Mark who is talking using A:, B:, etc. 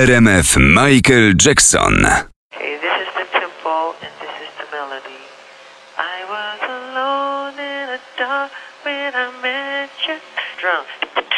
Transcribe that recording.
A: RMF Michael Jackson.
B: Okay, this is the tempo and this is the melody. I was alone in the dark when I met you. Drums.